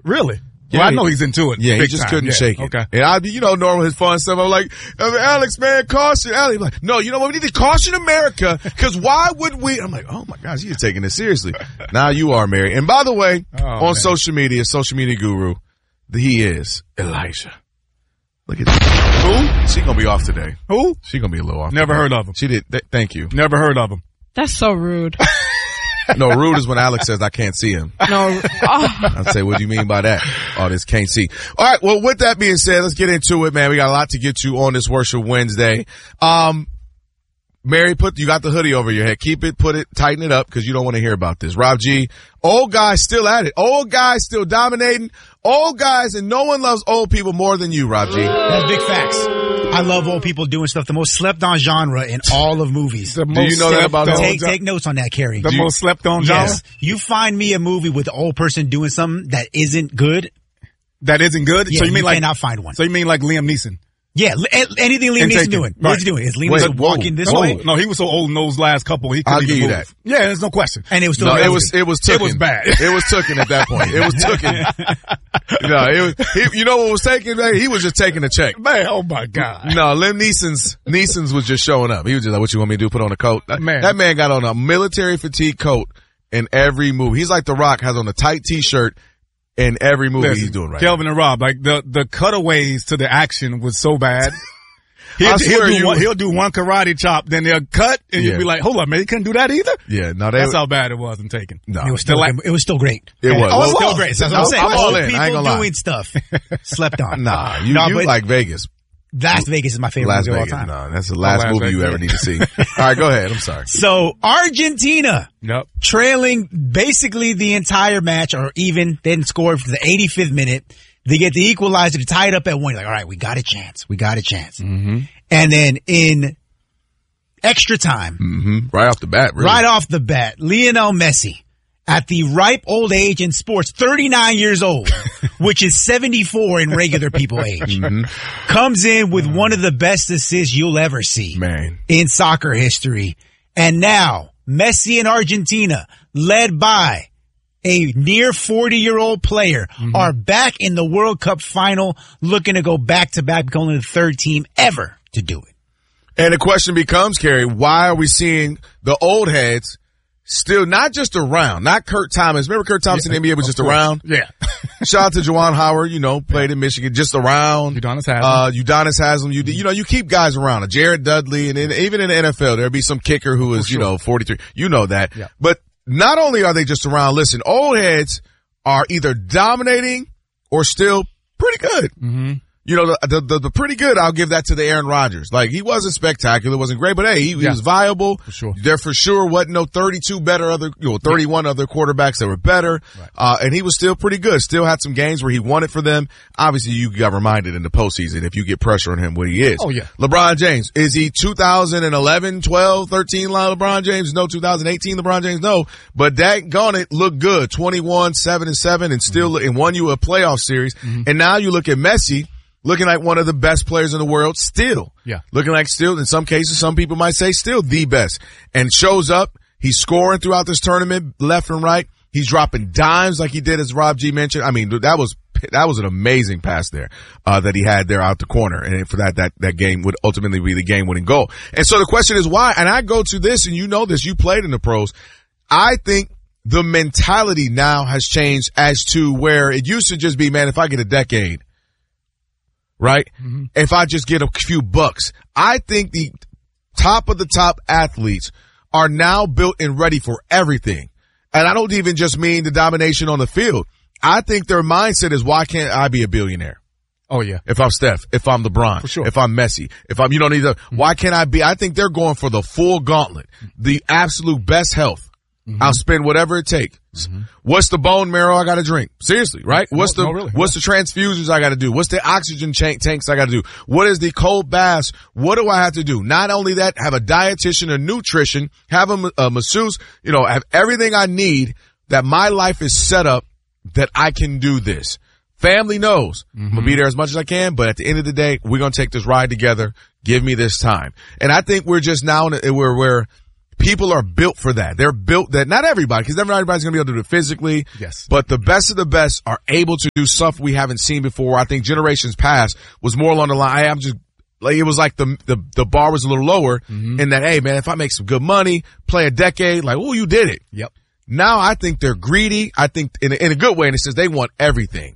Really? Yeah, well, I know he's into it. Yeah, he just couldn't shake it. Okay. And normal his fun stuff. I'm like, Alex, man, caution. Alex, like, no, you know what? We need to caution America because why would we? I'm like, oh my gosh, you're taking this seriously. Now you are, Mary. And by the way, on social media guru, he is Elijah. Look at that. Who? She gonna be off today. Who? She gonna be a little off. Never heard of him. She did. Thank you. Never heard of him. That's so rude. No, rude is when Alex says I can't see him. No. I'd say, what do you mean by that? Oh, this can't see. All right. Well, with that being said, let's get into it, man. We got a lot to get to on this Worship Wednesday. Mary, you got the hoodie over your head. Keep it, tighten it up because you don't want to hear about this. Rob G, old guy still at it. Old guy still dominating. Old guys, and no one loves old people more than you, Rob G. That's big facts. I love old people doing stuff. The most slept on genre in all of movies. Do you know that about take notes on that, Kerry. The most slept on genre? Yes. You find me a movie with an old person doing something that isn't good. That isn't good? Yeah, so you mean like cannot find one. So you mean like Liam Neeson? Yeah, anything Liam Neeson doing. Right. What's he doing? Is Liam Neeson walking this way? No, he was so old in those last couple, he couldn't I'll even give you move. that. Yeah, there's no question. And it was still it was tooken. It was bad. It was tooken at that point. It was tooken. You know what was taken? He was just taking a check. Man, oh my God. No, Liam Neeson's was just showing up. He was just like, what you want me to do? Put on a coat? That man got on a military fatigue coat in every movie. He's like The Rock, has on a tight t-shirt in every movie he's doing right Kelvin now. and Rob, like the cutaways to the action was so bad. He'll do one karate chop, then they'll cut, and you'll be like, hold on, man, you couldn't do that either? Yeah, no, that's how bad it was in Taken. No. It was still great. It was. Oh, it was still great. That's what I'm saying. I'm all in. People I ain't gonna lie. doing stuff. Slept on. Nah, you like Vegas. Las Vegas is my favorite movie of all time. No, that's the last movie you ever need to see. All right, go ahead. I'm sorry. So, Argentina. Yep. Trailing basically the entire match, or even, they didn't score for the 85th minute. They get the equalizer to tie it up at one. You're like, all right, we got a chance. Mm-hmm. And then in extra time. Right off the bat, really. Right off the bat, Lionel Messi, at the ripe old age in sports, 39 years old, which is 74 in regular people age, comes in with one of the best assists you'll ever see in soccer history. And now, Messi and Argentina, led by a near 40-year-old player, are back in the World Cup final, looking to go back-to-back, becoming the third team ever to do it. And the question becomes, Kerry, why are we seeing the old heads still not just around? Not Kurt Thomas. Remember Kurt Thomas in the NBA was just around? Yeah. Shout out to Juwan Howard, played in Michigan, just around. Udonis Haslam. You keep guys around. Jared Dudley, and even in the NFL, there'll be some kicker who is, 43. You know that. Yeah. But not only are they just around, listen, old heads are either dominating or still pretty good. Mm-hmm. The pretty good, I'll give that to the Aaron Rodgers. Like, he wasn't spectacular, wasn't great, but hey, he was viable. For sure. There for sure wasn't no 31 other quarterbacks that were better. Right. And he was still pretty good. Still had some games where he won it for them. Obviously, you got reminded in the postseason if you get pressure on him what he is. Oh, yeah. LeBron James, is he 2011, 12, 13 LeBron James? No. 2018 LeBron James? No. But daggone it, looked good. 21, 7-7, and still, and won you a playoff series. Mm-hmm. And now you look at Messi, looking like one of the best players in the world still. Yeah. Looking like still, in some cases, some people might say still the best. And shows up. He's scoring throughout this tournament, left and right. He's dropping dimes like he did, as Rob G mentioned. I mean, that was an amazing pass there, that he had there out the corner. And for that game would ultimately be the game-winning goal. And so the question is why? And I go to this, and you know this, you played in the pros. I think the mentality now has changed as to where it used to just be, man, if I get a decade, right? Mm-hmm. If I just get a few bucks. I think the top of the top athletes are now built and ready for everything. And I don't even just mean the domination on the field. I think their mindset is, why can't I be a billionaire? Oh, yeah. If I'm Steph, if I'm LeBron, for sure. If I'm Messi, if I'm, why can't I be? I think they're going for the full gauntlet, the absolute best health. Mm-hmm. I'll spend whatever it takes. Mm-hmm. What's the bone marrow I got to drink? Seriously, right? What's the transfusions I got to do? What's the oxygen tanks I got to do? What is the cold baths? What do I have to do? Not only that, have a dietitian, a nutrition, have a masseuse, have everything I need, that my life is set up that I can do this. Family knows. Mm-hmm. I'm going to be there as much as I can, but at the end of the day, we're going to take this ride together. Give me this time. And I think we're just now where people are built for that. They're built that not everybody, because everybody's going to be able to do it physically. Yes. But the best of the best are able to do stuff we haven't seen before. I think generations past was more along the line. It was like the bar was a little lower in that, hey man, if I make some good money, play a decade, like, oh, you did it. Yep. Now I think they're greedy. I think in a good way, and it says they want everything.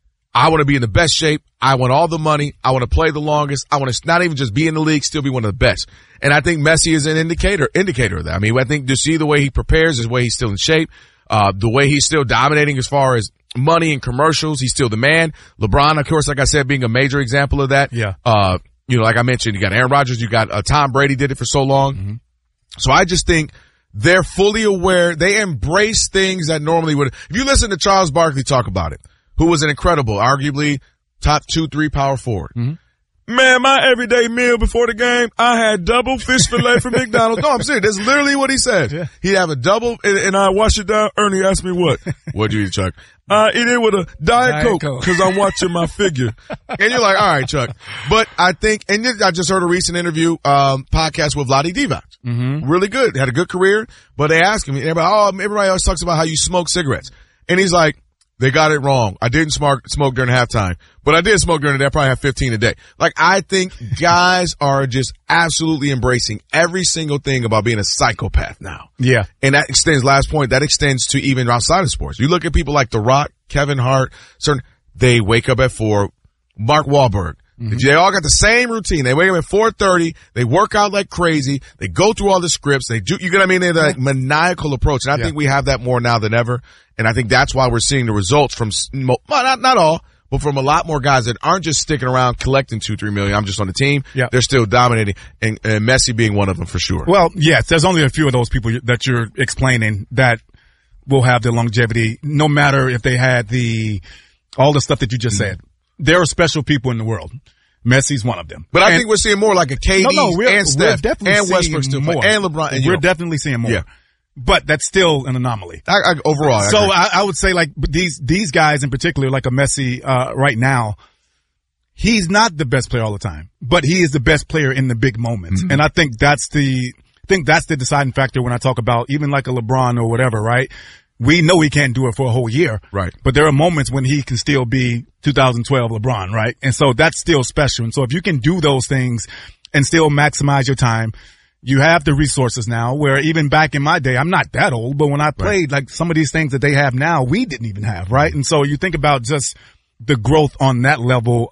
I want to be in the best shape. I want all the money. I want to play the longest. I want to not even just be in the league, still be one of the best. And I think Messi is an indicator of that. I mean, I think to see the way he prepares, the way he's still in shape, the way he's still dominating as far as money and commercials, he's still the man. LeBron, of course, like I said, being a major example of that. Yeah. Like I mentioned, you got Aaron Rodgers, you got Tom Brady did it for so long. Mm-hmm. So I just think they're fully aware. They embrace things that normally would. If you listen to Charles Barkley talk about it, who was an incredible, arguably top 2-3 power forward. Mm-hmm. Man, my everyday meal before the game, I had double fish fillet from McDonald's. No, I'm serious. That's literally what he said. Yeah. He'd have a double, and I wash it down. Ernie asked me what? What'd you eat, Chuck? I eat it with a Diet Coke because I'm watching my figure. And you're like, all right, Chuck. But I think, and I just heard a recent interview, podcast with Vlade Divac. Mm-hmm. Really good. Had a good career. But they asked him, everybody always talks about how you smoke cigarettes. And he's like, they got it wrong. I didn't smoke during halftime, but I did smoke during the day. I probably have 15 a day. Like, I think guys are just absolutely embracing every single thing about being a psychopath now. Yeah. And that extends, last point, that extends to even outside of sports. You look at people like The Rock, Kevin Hart, they wake up at 4, Mark Wahlberg. Mm-hmm. They all got the same routine. They wake up at 4:30. They work out like crazy. They go through all the scripts. You get what I mean? They're like maniacal approach. And I think we have that more now than ever. And I think that's why we're seeing the results from, not all, but from a lot more guys that aren't just sticking around collecting 2-3 million. I'm just on the team. Yeah. They're still dominating, and Messi being one of them for sure. Well, yes, there's only a few of those people that you're explaining that will have the longevity, no matter if they had all the stuff that you just said. There are special people in the world. Messi's one of them. But I think we're seeing more like a KD and Steph and Westbrook still more. And LeBron. And we're definitely seeing more. Yeah. But that's still an anomaly. Overall. I would say like these guys in particular, like a Messi, right now, he's not the best player all the time, but he is the best player in the big moments. Mm-hmm. And I think that's the deciding factor when I talk about even like a LeBron or whatever, right? We know he can't do it for a whole year. Right. But there are moments when he can still be 2012 LeBron, right? And so that's still special. And so if you can do those things and still maximize your time, you have the resources now where even back in my day, I'm not that old, but when I played, like some of these things that they have now, we didn't even have, right? And so you think about just the growth on that level,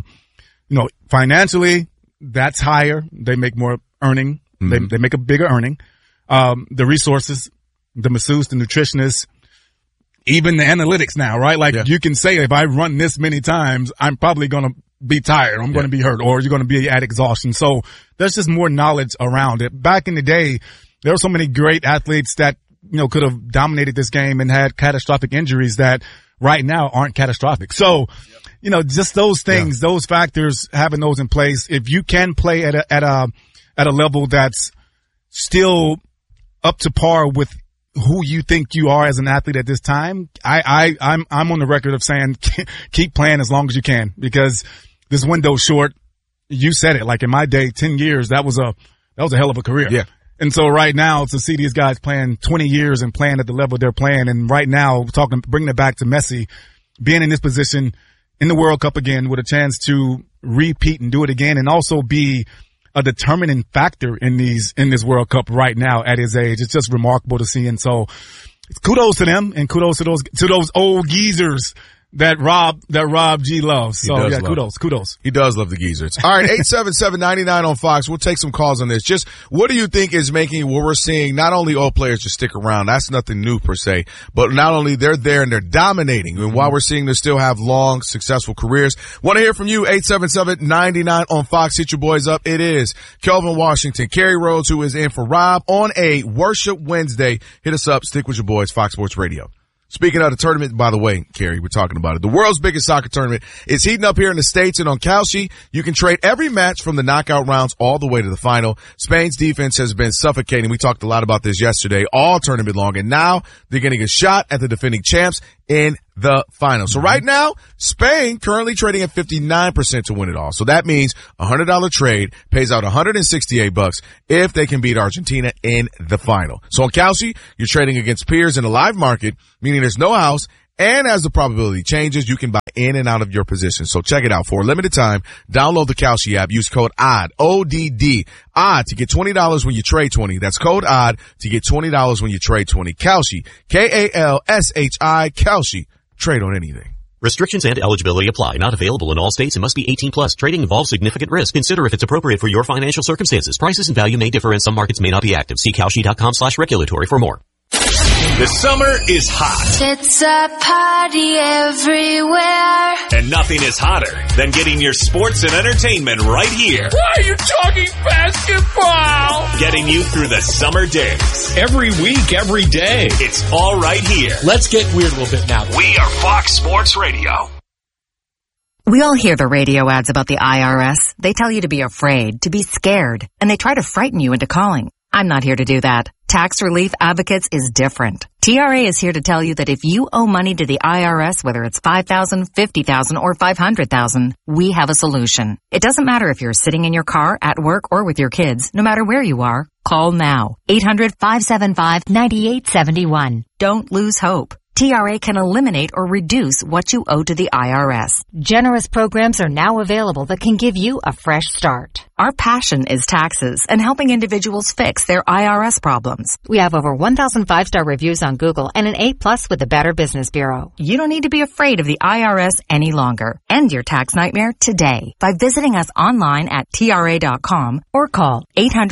financially, that's higher. They make more earning. Mm-hmm. They make a bigger earning. The resources, the masseuse, the nutritionists, even the analytics now, right? Like you can say, if I run this many times, I'm probably going to be tired. I'm going to be hurt, or you're going to be at exhaustion. So there's just more knowledge around it. Back in the day, there were so many great athletes that, could have dominated this game and had catastrophic injuries that right now aren't catastrophic. So, just those things, those factors, having those in place, if you can play at a level that's still up to par with who you think you are as an athlete at this time, I'm on the record of saying keep playing as long as you can, because this window's short. You said it, like in my day, 10 years, that was a hell of a career. Yeah. And so right now to see these guys playing 20 years and playing at the level they're playing, and right now bringing it back to Messi, being in this position in the World Cup again with a chance to repeat and do it again, and also be a determining factor in this World Cup right now at his age. It's just remarkable to see. And so kudos to them, and kudos to those old geezers that Rob G loves. So yeah, kudos. He does love the geezers. All right, 877-99 on Fox. We'll take some calls on this. Just what do you think is making what we're seeing, not only old players just stick around, that's nothing new per se, but not only they're there and they're dominating, and while we're seeing them still have long, successful careers. Want to hear from you, 877-99 on Fox. Hit your boys up. It is Kelvin Washington, Kerry Rhodes, who is in for Rob on a Worship Wednesday. Hit us up. Stick with your boys, Fox Sports Radio. Speaking of the tournament, by the way, Kerry, we're talking about it. The world's biggest soccer tournament is heating up here in the States, and on Kalshi, you can trade every match from the knockout rounds all the way to the final. Spain's defense has been suffocating. We talked a lot about this yesterday, all tournament long, and now they're getting a shot at the defending champs in the final. So right now, Spain currently trading at 59% to win it all. So that means a $100 trade pays out $168 if they can beat Argentina in the final. So on Kalshi, you're trading against peers in the live market, meaning there's no house. And as the probability changes, you can buy in and out of your position. So check it out. For a limited time, download the Kalshi app. Use code ODD, O-D-D, ODD to get $20 when you trade 20. That's code ODD to get $20 when you trade 20. Kalshi, K-A-L-S-H-I, Kalshi. Trade on anything. Restrictions and eligibility apply. Not available in all states and must be 18 plus. Trading involves significant risk. Consider if it's appropriate for your financial circumstances. Prices and value may differ and some markets may not be active. See Kalshi.com/regulatory for more. The summer is hot. It's a party everywhere. And nothing is hotter than getting your sports and entertainment right here. Why are you talking basketball? Getting you through the summer days. Every week, every day. It's all right here. Let's get weird a little bit now. We are Fox Sports Radio. We all hear the radio ads about the IRS. They tell you to be afraid, to be scared, and they try to frighten you into calling. I'm not here to do that. Tax Relief Advocates is different. TRA is here to tell you that if you owe money to the IRS, whether it's $5,000, $50,000, or $500,000, we have a solution. It doesn't matter if you're sitting in your car, at work, or with your kids. No matter where you are, call now. 800-575-9871. Don't lose hope. TRA can eliminate or reduce what you owe to the IRS. Generous programs are now available that can give you a fresh start. Our passion is taxes and helping individuals fix their IRS problems. We have over 1,000 5-star reviews on Google and an 8+ with the Better Business Bureau. You don't need to be afraid of the IRS any longer. End your tax nightmare today by visiting us online at TRA.com or call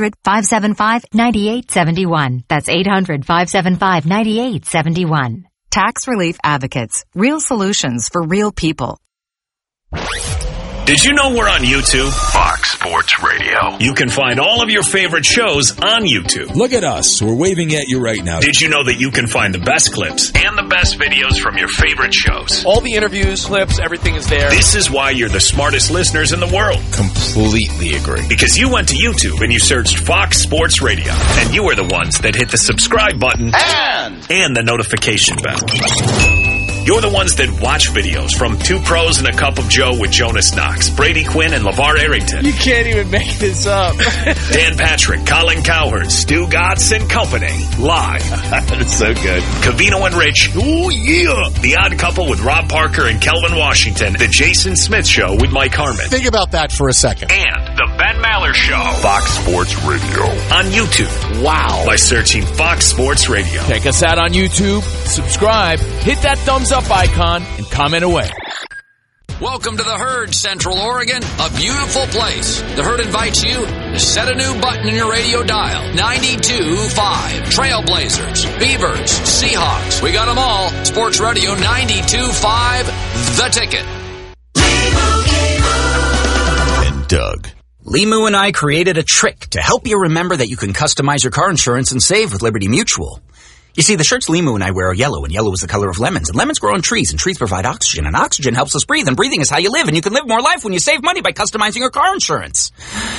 800-575-9871. That's 800-575-9871. Tax Relief Advocates. Real solutions for real people. Did you know we're on YouTube? Fox Sports Radio. You can find all of your favorite shows on YouTube. Look at us. We're waving at you right now. Did you know that you can find the best clips and the best videos from your favorite shows? All the interviews, clips, everything is there. This is why you're the smartest listeners in the world. Completely agree. Because you went to YouTube and you searched Fox Sports Radio. And you are the ones that hit the subscribe button and the notification bell. You're the ones that watch videos from Two Pros and a Cup of Joe with Jonas Knox, Brady Quinn, and LeVar Arrington. You can't even make this up. Dan Patrick, Colin Cowherd, Stu Gatz and Company. Live. That's so good. Covino and Rich. Oh, yeah. The Odd Couple with Rob Parker and Kelvin Washington. The Jason Smith Show with Mike Harmon. Think about that for a second. And the Ben Maller Show. Fox Sports Radio. On YouTube. Wow. By searching Fox Sports Radio. Check us out on YouTube. Subscribe. Hit that thumbs up icon and comment away. Welcome to the Herd, Central Oregon, a beautiful place. The Herd invites you to set a new button in your radio dial. 92.5. Trailblazers, Beavers, Seahawks. We got them all. Sports Radio 92.5. The Ticket. And Doug. Limu and I created a trick to help you remember that you can customize your car insurance and save with Liberty Mutual. You see, the shirts Limu and I wear are yellow, and yellow is the color of lemons. And lemons grow on trees, and trees provide oxygen, and oxygen helps us breathe, and breathing is how you live, and you can live more life when you save money by customizing your car insurance.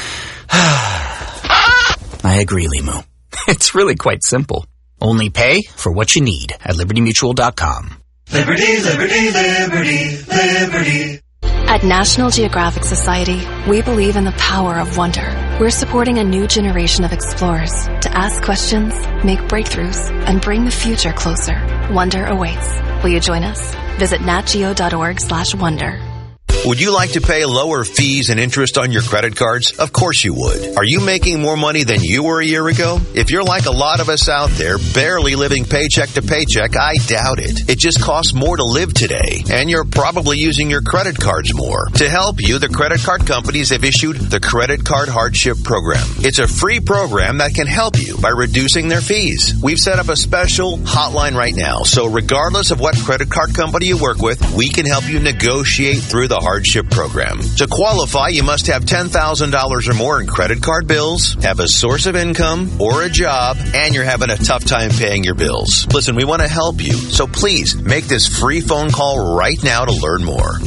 I agree, Limu. It's really quite simple. Only pay for what you need at LibertyMutual.com. Liberty, liberty, liberty, liberty. At National Geographic Society, we believe in the power of wonder. We're supporting a new generation of explorers to ask questions, make breakthroughs, and bring the future closer. Wonder awaits. Will you join us? Visit natgeo.org/wonder. Would you like to pay lower fees and interest on your credit cards? Of course you would. Are you making more money than you were a year ago? If you're like a lot of us out there, barely living paycheck to paycheck, I doubt it. It just costs more to live today, and you're probably using your credit cards more. To help you, the credit card companies have issued the Credit Card Hardship Program. It's a free program that can help you by reducing their fees. We've set up a special hotline right now, so regardless of what credit card company you work with, we can help you negotiate through the hardship program. To qualify, you must have $10,000 or more in credit card bills, have a source of income or a job, and you're having a tough time paying your bills. Listen, we want to help you, so please make this free phone call right now to learn more.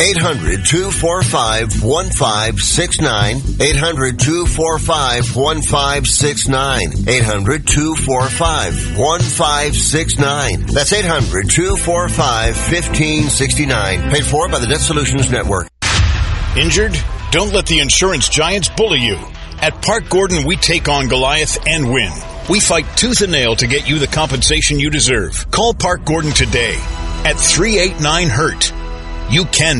800-245-1569. 800-245-1569. 800-245-1569. That's 800-245-1569. Paid for by the Debt Solutions Network. Injured? Don't let the insurance giants bully you. At Park Gordon, we take on Goliath and win. We fight tooth and nail to get you the compensation you deserve. Call Park Gordon today at 389-HURT. You can